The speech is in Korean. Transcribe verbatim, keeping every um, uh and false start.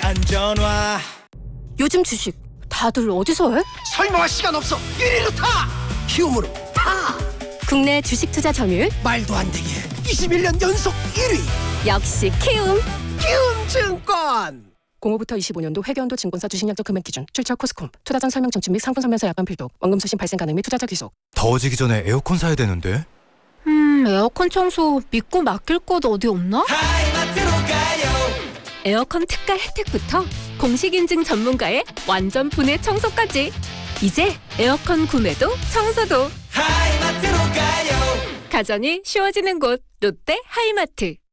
안전화. 요즘 주식 다들 어디서 해? 설명할 시간 없어. 일 위로 타. 키움으로 타. 국내 주식 투자 점유율 말도 안 되게 이십일 년 연속 일 위. 역시 키움. 키움증권. 공오부터 이십오 년도 회계연도 증권사 주식약정 금액 기준 출처 코스콤 투자 전 설명 청취 및 상품 설명서 약관 필독 원금 수신 발생 가능 및 투자자 귀속. 더워지기 전에 에어컨 사야 되는데. 음, 에어컨 청소 믿고 맡길 곳 어디 없나? 하이마트로 가요. 에어컨 특가 혜택부터 공식 인증 전문가의 완전 분해 청소까지. 이제 에어컨 구매도 청소도 하이마트로 가요. 가전이 쉬워지는 곳 롯데 하이마트.